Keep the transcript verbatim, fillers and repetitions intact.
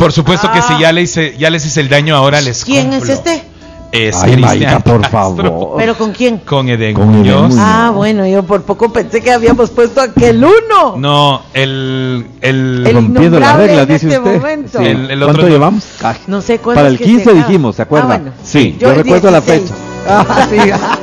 Por supuesto ah. que si ya le hice, ya les hice el daño, ahora les ¿Quién cumplo. es este? Es Ay, Maika, por Castro. favor. ¿Pero con quién? Con Eden Con Muñoz. Eden Ah, bueno, yo por poco pensé que habíamos puesto aquel uno. No, el... el, El rompiendo las reglas, en dice este usted. momento. Sí. El- el ¿Cuánto otro- llevamos? Ay, No sé cuándo para es el que quince se acaba. dijimos, ¿se acuerda? Ah, bueno. Sí, Yo yo el recuerdo la dieciséis. fecha. Ah, sí.